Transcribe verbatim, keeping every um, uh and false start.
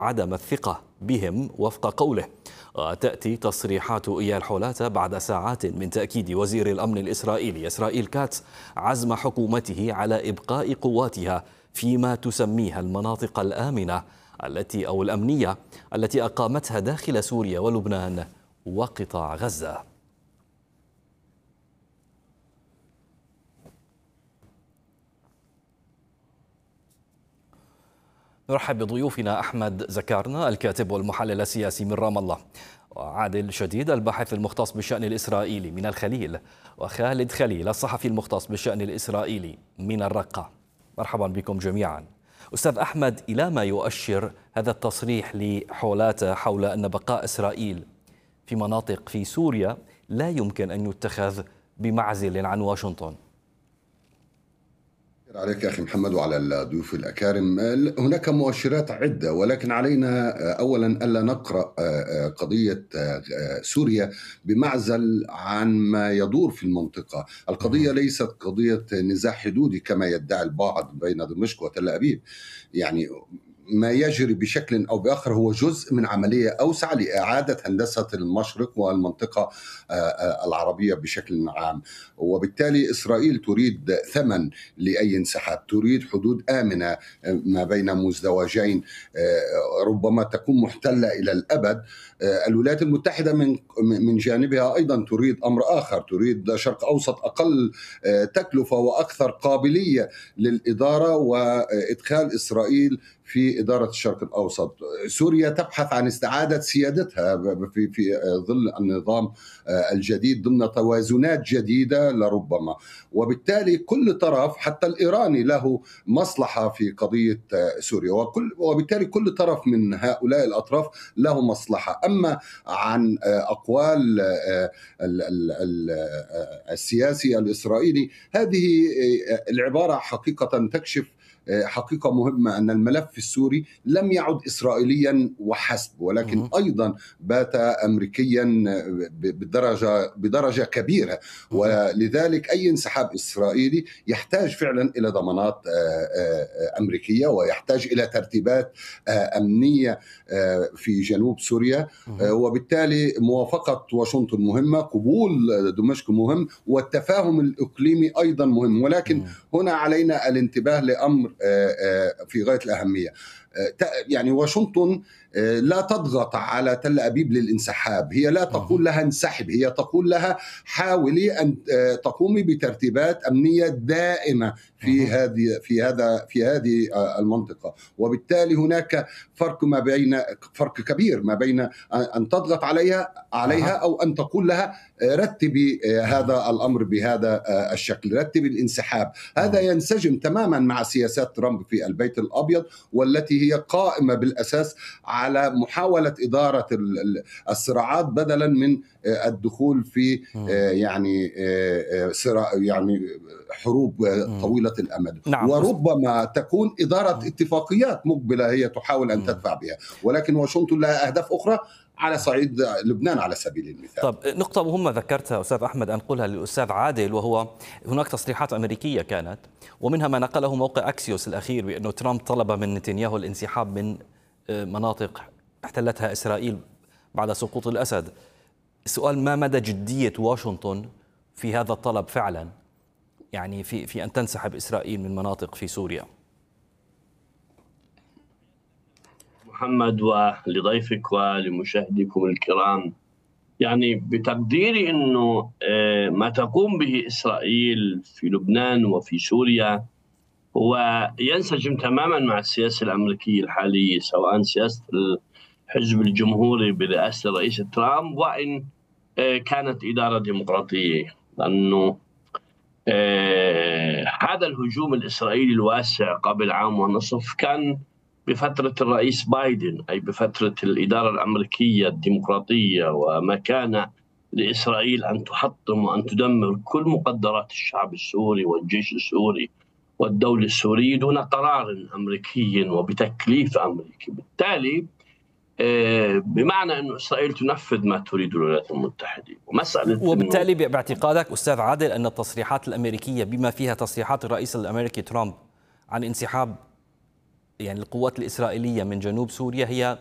عدم الثقة بهم وفق قوله. تأتي تصريحات إيال حولاتة بعد ساعات من تأكيد وزير الأمن الإسرائيلي إسرائيل كاتس عزم حكومته على إبقاء قواتها فيما تسميها المناطق الآمنة التي أو الأمنية التي أقامتها داخل سوريا ولبنان وقطاع غزة. نرحب بضيوفنا أحمد زكارنا الكاتب والمحلل السياسي من رام الله، وعادل شديد الباحث المختص بالشأن الإسرائيلي من الخليل، وخالد خليل الصحفي المختص بالشأن الإسرائيلي من الرقة. مرحبا بكم جميعا. أستاذ أحمد، إلى ما يؤشر هذا التصريح لحولاته حول أن بقاء إسرائيل في مناطق في سوريا لا يمكن أن يتخذ بمعزل عن واشنطن؟ عليك أخي محمد وعلى الضيوف الأكارم. هناك مؤشرات عدة، ولكن علينا أولا ألا نقرأ قضية سوريا بمعزل عن ما يدور في المنطقة. القضية ليست قضية نزاع حدودي كما يدعي البعض بين دمشق وتل أبيب. يعني ما يجري بشكل أو بآخر هو جزء من عملية أوسع لإعادة هندسة المشرق والمنطقة العربية بشكل عام، وبالتالي إسرائيل تريد ثمن لأي انسحاب، تريد حدود آمنة ما بين مزدوجين ربما تكون محتلة إلى الأبد. الولايات المتحدة من من جانبها أيضا تريد أمر آخر، تريد شرق أوسط أقل تكلفة وأكثر قابلية للإدارة وإدخال إسرائيل في إدارة الشرق الأوسط. سوريا تبحث عن استعادة سيادتها في في ظل النظام الجديد ضمن توازنات جديدة لربما، وبالتالي كل طرف حتى الإيراني له مصلحة في قضية سوريا، وكل وبالتالي كل طرف من هؤلاء الأطراف له مصلحة. أما عن أقوال السياسي الإسرائيلي، هذه العبارة حقيقة تكشف حقيقة مهمة، أن الملف السوري لم يعد إسرائيليا وحسب، ولكن أيضا بات أمريكيا بدرجة بدرجة كبيرة، ولذلك أي انسحاب إسرائيلي يحتاج فعلا إلى ضمانات أمريكية، ويحتاج إلى ترتيبات أمنية في جنوب سوريا، وبالتالي موافقة واشنطن مهمة، قبول دمشق مهم، والتفاهم الإقليمي أيضا مهم. ولكن هنا علينا الانتباه لأمر في غاية الأهمية. يعني واشنطن لا تضغط على تل أبيب للانسحاب، هي لا تقول لها انسحب، هي تقول لها حاولي أن تقومي بترتيبات أمنية دائمة في هذه في هذا في هذه المنطقة. وبالتالي هناك فرق ما بين فرق كبير ما بين أن تضغط عليها عليها أو أن تقول لها رتبي هذا الأمر بهذا الشكل، رتبي الانسحاب. هذا ينسجم تماما مع سياسات ترامب في البيت الأبيض، والتي هي قائمة بالأساس على محاولة إدارة الصراعات بدلا من الدخول في يعني يعني حروب طويلة الأمد. نعم. وربما تكون إدارة اتفاقيات مقبلة هي تحاول أن تدفع بها، ولكن واشنطن لها أهداف أخرى على صعيد لبنان على سبيل المثال. طب نقطة مهمة ذكرتها أستاذ أحمد، أنقلها للأستاذ عادل، وهو هناك تصريحات أمريكية كانت، ومنها ما نقله موقع أكسيوس الأخير بأنه ترامب طلب من نتنياهو الانسحاب من مناطق احتلتها إسرائيل بعد سقوط الأسد. السؤال: ما مدى جدية واشنطن في هذا الطلب فعلا، يعني في في أن تنسحب إسرائيل من مناطق في سوريا؟ محمد ولضيفك ولمشاهديكم الكرام، يعني بتقديري أنه ما تقوم به إسرائيل في لبنان وفي سوريا هو ينسجم تماما مع السياسة الأمريكية الحالية، سواء سياسة الحزب الجمهوري برئاسة الرئيس ترامب وإن كانت إدارة ديمقراطية، لأنه هذا الهجوم الإسرائيلي الواسع قبل عام ونصف كان بفترة الرئيس بايدن، أي بفترة الإدارة الأمريكية الديمقراطية، وما كان لإسرائيل أن تحطم وأن تدمر كل مقدرات الشعب السوري والجيش السوري والدولة السورية دون قرار أمريكي وبتكليف أمريكي. بالتالي بمعنى أن إسرائيل تنفذ ما تريد الولايات المتحدة. ومسألة وبالتالي باعتقادك أستاذ عادل أن التصريحات الأمريكية بما فيها تصريحات الرئيس الأمريكي ترامب عن انسحاب يعني القوات الإسرائيلية من جنوب سوريا هي